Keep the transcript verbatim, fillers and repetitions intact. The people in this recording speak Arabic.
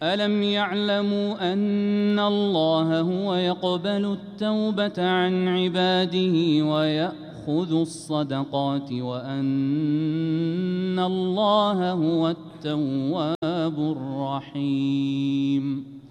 ألم يعلموا أن الله هو يقبل التوبة عن عباده ويأخذ الصدقات وأن الله هو التواب الرحيم.